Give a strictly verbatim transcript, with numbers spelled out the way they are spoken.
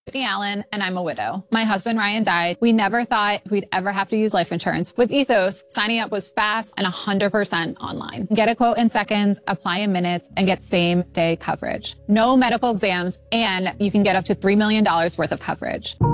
Brittany Allen, and I'm a widow. My husband, Ryan, died. We never thought we'd ever have to use life insurance. With Ethos, signing up was fast and one hundred percent online. Get a quote in seconds, apply in minutes, and get same day coverage. No medical exams, and you can get up to three million dollars worth of coverage.